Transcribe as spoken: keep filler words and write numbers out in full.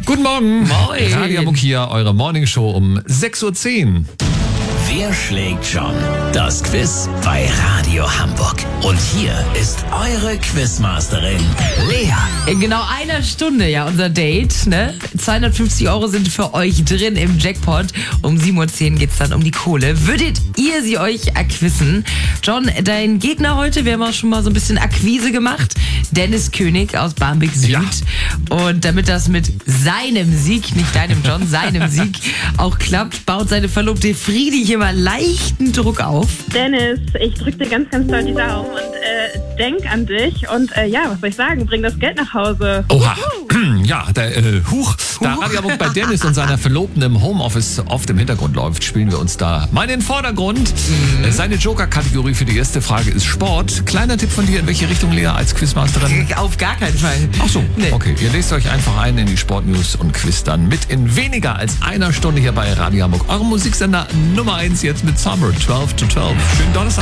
Guten Morgen. Moin. Radio Hamburg hier, eure Morningshow um sechs Uhr zehn. Wer schlägt John? Das Quiz bei Radio Hamburg. Und hier ist eure Quizmasterin, Lea. In genau einer Stunde, ja, unser Date, ne? zweihundertfünfzig Euro sind für euch drin im Jackpot. Um sieben Uhr zehn geht's dann um die Kohle. Würdet ihr sie euch erquissen? John, dein Gegner heute, wir haben auch schon mal so ein bisschen Akquise gemacht. Dennis König aus Barmbek Süd. Ja. Und damit das mit seinem Sieg, nicht deinem John, seinem Sieg auch klappt, baut seine Verlobte Friedi hier mal leichten Druck auf. Dennis, ich drücke dir ganz, ganz doll die Daumen und äh, denk an dich. Und äh, ja, was soll ich sagen? Bring das Geld nach Hause. Oha. Ja, der äh, Huch. Da Radio Hamburg bei Dennis und seiner Verlobten im Homeoffice oft im Hintergrund läuft, spielen wir uns da mal in den Vordergrund. Mhm. Seine Joker-Kategorie für die erste Frage ist Sport. Kleiner Tipp von dir, in welche Richtung, Lea, als Quizmasterin? Auf gar keinen Fall. Ach so, Nee. okay. Ihr lest euch einfach ein in die Sportnews und quiz dann mit in weniger als einer Stunde hier bei Radio Hamburg. Eurem Musiksender Nummer eins jetzt mit Summer zwölf to zwölf. Schönen Donnerstag.